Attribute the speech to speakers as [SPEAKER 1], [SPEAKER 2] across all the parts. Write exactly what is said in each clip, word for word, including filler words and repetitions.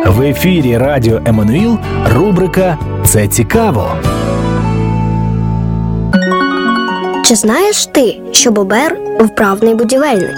[SPEAKER 1] В ефірі Радіо Еммануїл рубрика «Це цікаво».
[SPEAKER 2] Чи знаєш ти, що бобер – вправний будівельник?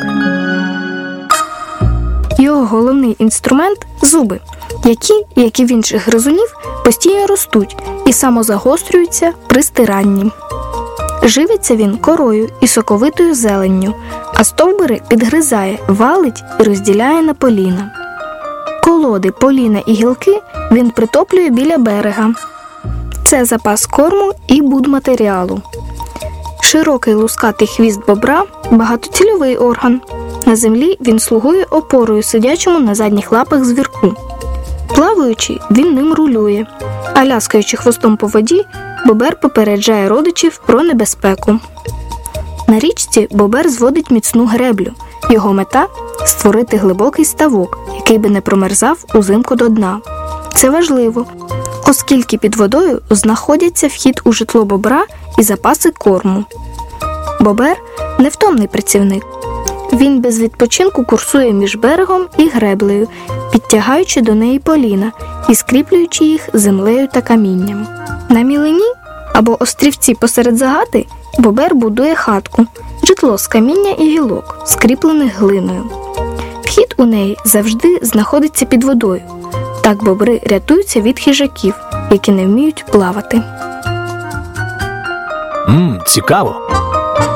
[SPEAKER 3] Його головний інструмент – зуби, які, як і в інших гризунів, постійно ростуть і самозагострюються при стиранні. Живиться він корою і соковитою зеленню, а стовбури підгризає, валить і розділяє на поліна. Колоди, поліна і гілки він притоплює біля берега. Це запас корму і будматеріалу. Широкий лускатий хвіст бобра – багатоцільовий орган. На землі він слугує опорою сидячому на задніх лапах звірку. Плаваючи, він ним рулює, а ляскаючи хвостом по воді, бобер попереджає родичів про небезпеку. На річці бобер зводить міцну греблю. Його мета – створити глибокий ставок, який би не промерзав узимку до дна. Це важливо, оскільки під водою знаходяться вхід у житло бобра і запаси корму. Бобер – невтомний працівник. Він без відпочинку курсує між берегом і греблею, підтягаючи до неї поліна і скріплюючи їх землею та камінням. На мілині або острівці посеред загати бобер будує хатку – житло з каміння і гілок, скріплених глиною. Вхід у неї завжди знаходиться під водою. Так бобри рятуються від хижаків, які не вміють плавати.
[SPEAKER 1] Мм, цікаво.